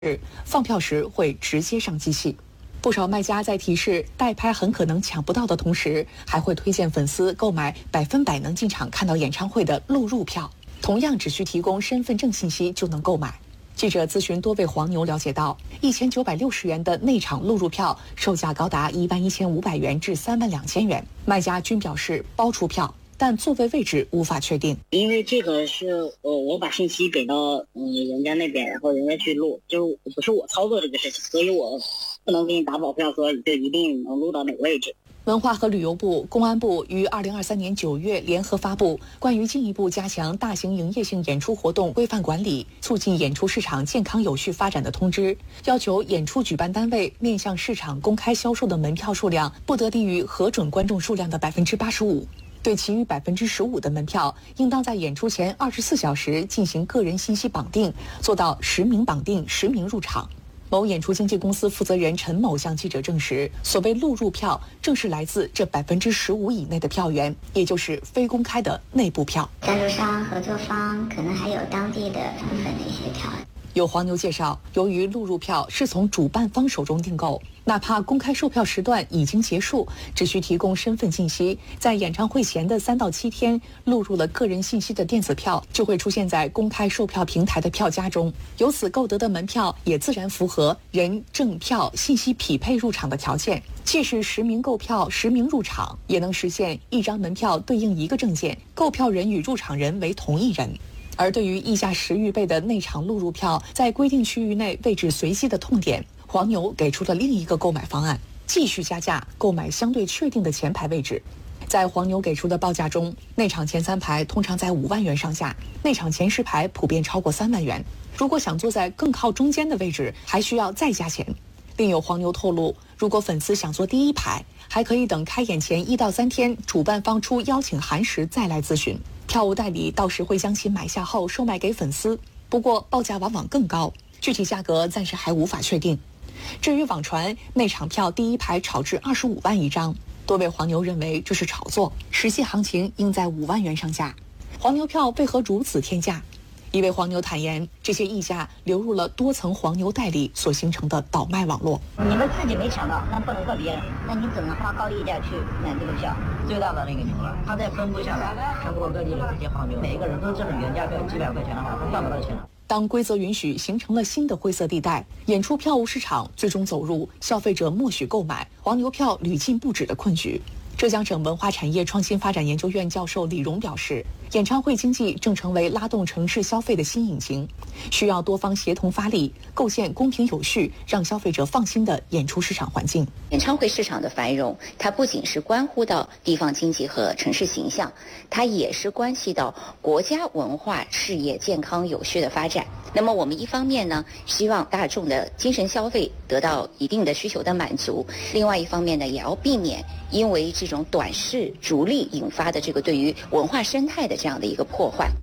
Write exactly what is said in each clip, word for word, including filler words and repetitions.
放票时会直接上机器。不少卖家在提示代拍很可能抢不到的同时，还会推荐粉丝购买百分百能进场看到演唱会的录入票，同样只需提供身份证信息就能购买。记者咨询多位黄牛了解到，一千九百六十元的内场录入票售价高达一万一千五百元至三万两千元，卖家均表示包出票，但座位位置无法确定。 因为这个是呃我把信息给到嗯人家那边，然后人家去录，就是不是我操作这个事情，所以我不能给你打保票说就一定能录到哪个位置。 文化和旅游部、公安部于二零二三年九月联合发布关于进一步加强大型营业性演出活动规范管理，促进演出市场健康有序发展的通知，要求演出举办单位面向市场公开销售的门票数量不得低于核准观众数量的百分之八十五。对其余百分之十五的门票，应当在演出前二十四小时进行个人信息绑定，做到实名绑定、实名入场。某演出经纪公司负责人陈某向记者证实，所谓录入票正是来自这百分之十五以内的票源，也就是非公开的内部票。 赞助商、合作方可能还有当地的部分的一些票。 有黄牛介绍，由于录入票是从主办方手中订购，哪怕公开售票时段已经结束，只需提供身份信息，在演唱会前的三到七天录入了个人信息的电子票就会出现在公开售票平台的票夹中，由此购得的门票也自然符合人证票信息匹配入场的条件，既是实名购票、实名入场，也能实现一张门票对应一个证件，购票人与入场人为同一人。而对于溢价十余倍的内场录入票在规定区域内位置随机的痛点，黄牛给出了另一个购买方案，继续加价购买相对确定的前排位置。在黄牛给出的报价中，内场前三排通常在五万元上下，内场前十排普遍超过三万元。如果想坐在更靠中间的位置，还需要再加钱。另有黄牛透露，如果粉丝想坐第一排，还可以等开演前一到三天主办方出邀请函时再来咨询，票务代理到时会将其买下后售卖给粉丝，不过报价往往更高，具体价格暂时还无法确定。至于网传内场票第一排炒至二十五万一张，多位黄牛认为这是炒作，实际行情应在五万元上下。黄牛票为何如此天价？一位黄牛坦言，这些溢价流入了多层黄牛代理所形成的倒卖网络。 你们自己没抢到，那不能怪别人，那你只能花高溢价去买这个票。最大的那个牛了，他再分布下来，全国各地的这些黄牛，每一个人都挣原价票几百块钱的话，他赚不到钱了。 当规则允许形成了新的灰色地带，演出票务市场最终走入消费者默许购买、黄牛票屡禁不止的困局。浙江省文化产业创新发展研究院教授李荣表示，演唱会经济正成为拉动城市消费的新引擎，需要多方协同发力，构建公平有序、让消费者放心的演出市场环境。 演唱会市场的繁荣，它不仅是关乎到地方经济和城市形象，它也是关系到国家文化事业健康有序的发展。那么我们一方面呢，希望大众的精神消费得到一定的需求的满足，另外一方面呢，也要避免因为这种短视逐利引发的这个对于文化生态的这样的一个破坏。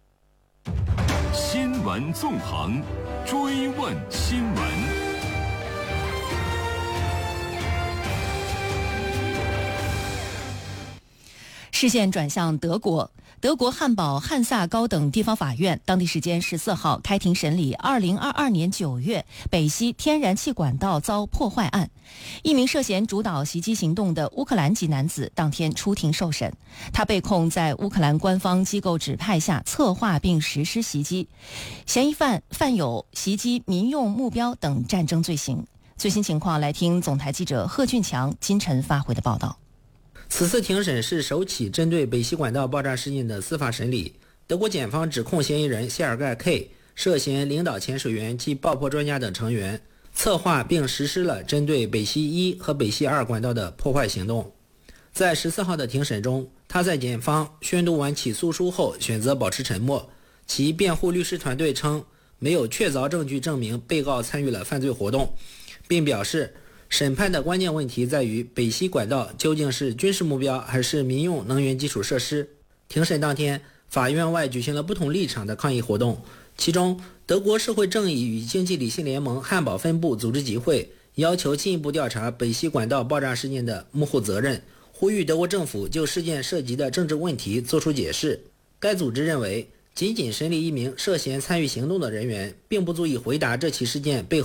新闻纵横，追问新闻。 视线转向德国，德国汉堡汉萨高等地方法院当地时间十四号开庭审理二零二二年九月北溪天然气管道遭破坏案。一名涉嫌主导袭击行动的乌克兰籍男子当天出庭受审，他被控在乌克兰官方机构指派下策划并实施袭击，嫌疑犯犯有袭击民用目标等战争罪行。最新情况来听总台记者贺俊强、金晨发回的报道。 此次庭审是首起针对北溪管道爆炸事件的司法审理。德国检方指控嫌疑人谢尔盖 K 涉嫌领导潜水员及爆破专家等成员，策划并实施了针对北溪一和北溪二管道的破坏行动。在十四号的庭审中，他在检方宣读完起诉书后选择保持沉默。其辩护律师团队称，没有确凿证据证明被告参与了犯罪活动，并表示审判的关键问题在于北溪管道究竟是军事目标还是民用能源基础设施。庭审当天，法院外举行了不同立场的抗议活动，其中德国社会正义与经济理性联盟汉堡分部组织集会，要求进一步调查北溪管道爆炸事件的幕后责任，呼吁德国政府就事件涉及的政治问题作出解释。该组织认为， 仅仅审理一名涉嫌参与行动的人员，并不足以回答这起事件背后